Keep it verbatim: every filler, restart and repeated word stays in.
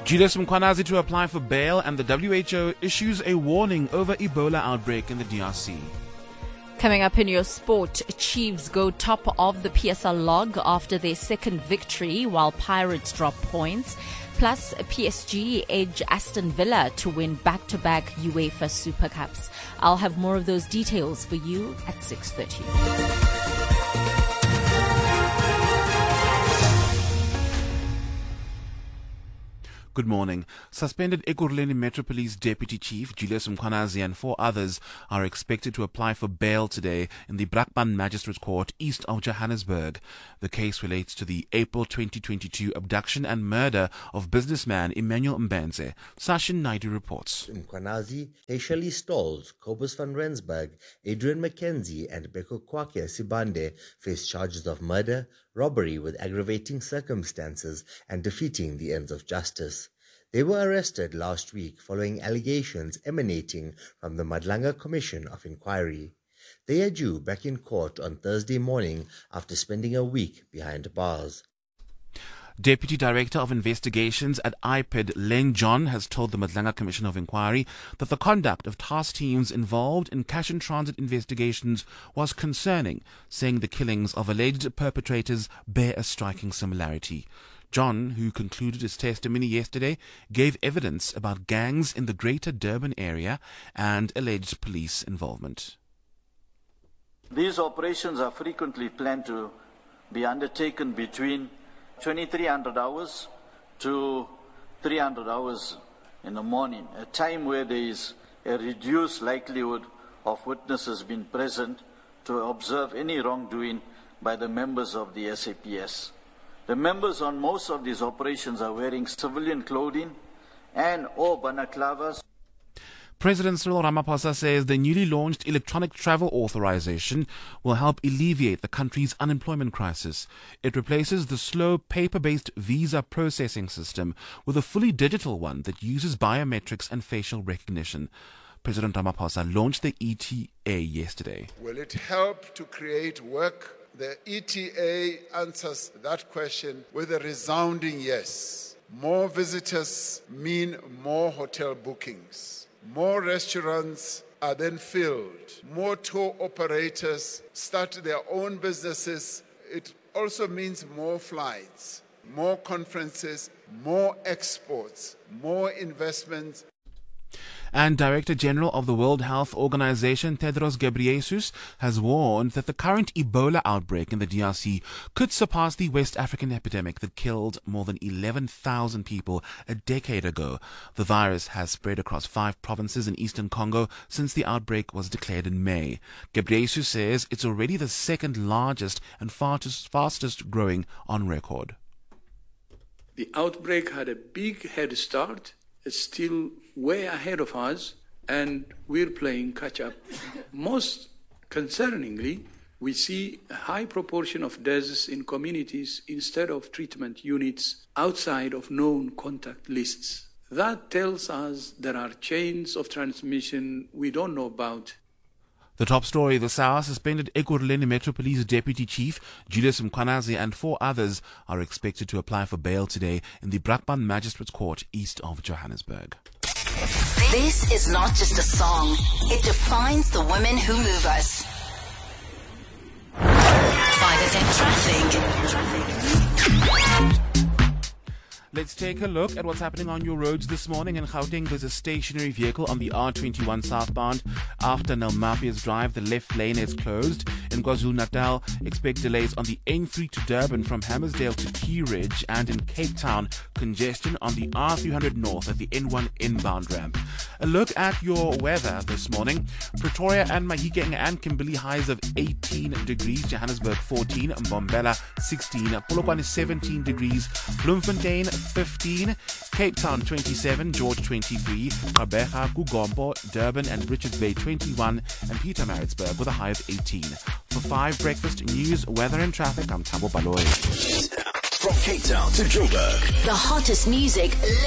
Julius Mkhwanazi to apply for bail, and the W H O issues a warning over Ebola outbreak in the D R C. Coming up in your sport, Chiefs go top of the P S L log after their second victory, while Pirates drop points. Plus, P S G edge Aston Villa to win back-to-back UEFA Super Cups. I'll have more of those details for you at six thirty. Good morning. Suspended Ekurhuleni Metro Police Deputy Chief Julius Mkhwanazi and four others are expected to apply for bail today in the Brakpan Magistrates Court east of Johannesburg. The case relates to the April twenty twenty-two abduction and murder of businessman Emmanuel Mbenze. Sashin Naidu reports. Mkhwanazi, Heshali Stolz, Cobus van Rensburg, Adrian McKenzie and Beko Kwake Sibande face charges of murder, robbery with aggravating circumstances and defeating the ends of justice. They were arrested last week following allegations emanating from the Madlanga Commission of Inquiry. They are due back in court on Thursday morning after spending a week behind bars. Deputy Director of Investigations at I P I D, Len John, has told the Madlanga Commission of Inquiry that the conduct of task teams involved in cash and transit investigations was concerning, saying the killings of alleged perpetrators bear a striking similarity. John, who concluded his testimony yesterday, gave evidence about gangs in the Greater Durban area and alleged police involvement. These operations are frequently planned to be undertaken between twenty-three hundred hours to three hundred hours in the morning, a time where there is a reduced likelihood of witnesses being present to observe any wrongdoing by the members of the S A P S. The members on most of these operations are wearing civilian clothing and or balaclavas. President Cyril Ramaphosa says the newly launched electronic travel authorization will help alleviate the country's unemployment crisis. It replaces the slow paper-based visa processing system with a fully digital one that uses biometrics and facial recognition. President Ramaphosa launched the E T A yesterday. Will it help to create work? The E T A answers that question with a resounding yes. More visitors mean more hotel bookings. More restaurants are then filled. More tour operators start their own businesses. It also means more flights, more conferences, more exports, more investments. And Director General of the World Health Organization, Tedros Ghebreyesus, has warned that the current Ebola outbreak in the D R C could surpass the West African epidemic that killed more than eleven thousand people a decade ago. The virus has spread across five provinces in eastern Congo since the outbreak was declared in May. Ghebreyesus says it's already the second largest and fastest, fastest growing on record. The outbreak had a big head start. It's still way ahead of us, and we're playing catch-up. Most concerningly, we see a high proportion of deaths in communities instead of treatment units outside of known contact lists. That tells us there are chains of transmission we don't know about. The top story: the S A R suspended Ekurhuleni Metro Police Deputy Chief Julius Mkhwanazi and four others are expected to apply for bail today in the Brakpan Magistrates Court east of Johannesburg. This is not just a song. It defines the women who move us. five F M Traffic. Let's take a look at what's happening on your roads this morning. In Gauteng, there's a stationary vehicle on the R twenty-one southbound. After Nelmapias Drive, the left lane is closed. In KwaZulu-Natal, expect delays on the N three to Durban from Hammersdale to Key Ridge, and in Cape Town, congestion on the R three hundred north at the N one inbound ramp. A look at your weather this morning. Pretoria and Mahikeng and Kimberley, highs of eighteen degrees. Johannesburg fourteen, Mbombela sixteen, Polokwane seventeen degrees, Bloemfontein fifteen, Cape Town twenty-seven, George twenty-three, Gqeberha, Gugompo, Durban and Richards Bay twenty-one, and Pietermaritzburg with a high of eighteen. For five breakfast news, weather and traffic, I'm Thabo Baloyi. From Cape Town to Joburg, the hottest music